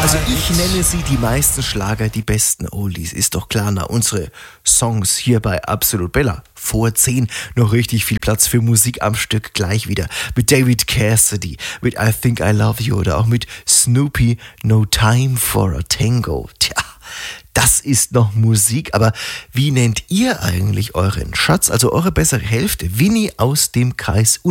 Also ich nenne sie die meisten Schlager, die besten Oldies. Ist doch klar, na, unsere Songs hier bei Absolut Bella. Vor 10 noch richtig viel Platz für Musik am Stück gleich wieder. Mit David Cassidy, mit I Think I Love You oder auch mit Snoopy, No Time for a Tango. Tja, das ist noch Musik, aber wie nennt ihr eigentlich euren Schatz, also eure bessere Hälfte? Winnie aus dem Kreis